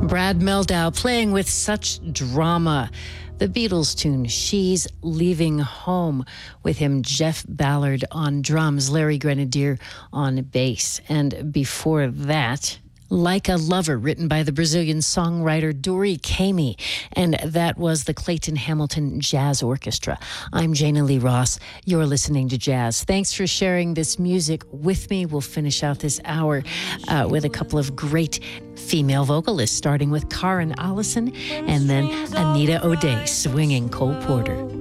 Brad Mehldau playing with such drama. The Beatles tune, She's Leaving Home, with him Jeff Ballard on drums, Larry Grenadier on bass. And before that, Like a Lover, written by the Brazilian songwriter Dori Caymmi, and that was the Clayton Hamilton Jazz Orchestra. I'm Jana Lee Ross. You're listening to Jazz. Thanks for sharing this music with me. We'll finish out this hour with a couple of great female vocalists, starting with Karen Allison and then Anita O'Day swinging Cole Porter.